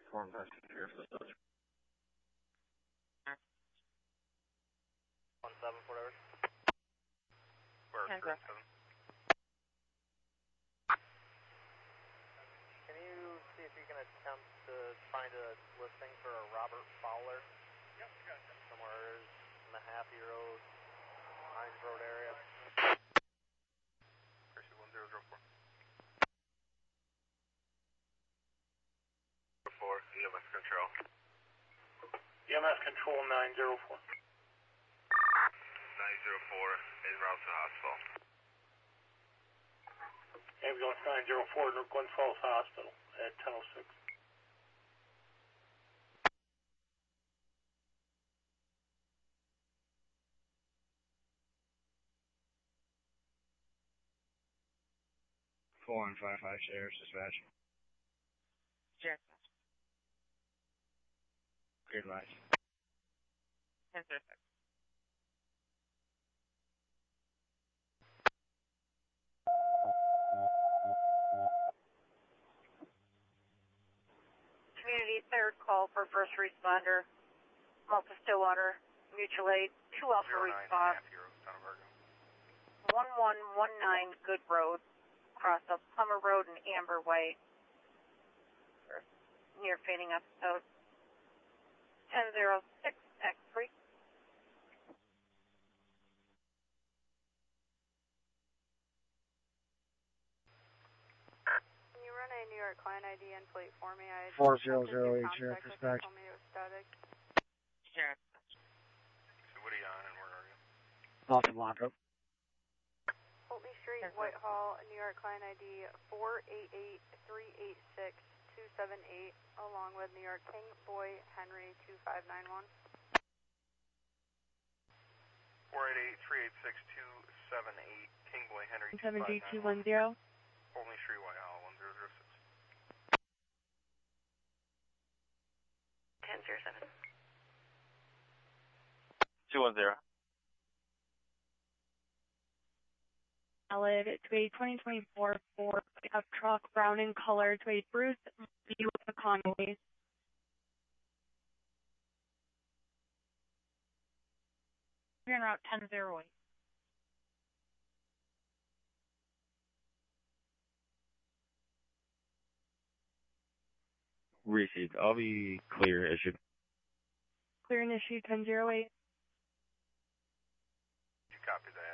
Four investigator for the 1-7, whatever. Where? 7. Can you see if you can attempt to find a listing for a Robert Fowler? Yep, gotcha. Somewhere in the Happy Road, Hines Road area. Pursuit 1004. 4, EMS control. EMS control 904. 904 is route to hospital. Ambulance 904 to Glen Falls Hospital at 10:06. Four and 5 Sheriff's Dispatch. Sheriff. Good advice. 10-6. Community third call for first responder. Malta Stillwater, mutual aid, 2 Alpha response. 1119 Good Road, cross up Plummer Road and Amber Way. Near fading episode. 1006 X3. Can you run a New York client ID and plate for me? 4008 Sheriff Dispatch. Sheriff. So what are you on and where are you? Alta Blanco. Holtby Street, Whitehall, New York client ID 488-386-278, along with New York King Boy Henry 2591. 488-386-278, King Boy Henry 7G210. Holtby Street, Whitehall 1006. 1007. 210. Valid to a 2024 Ford pickup truck, brown in color, to a Bruce Buick Economy. We're in route 1008. Received. I'll be clear issued. Clear and issued 1008. You copy that?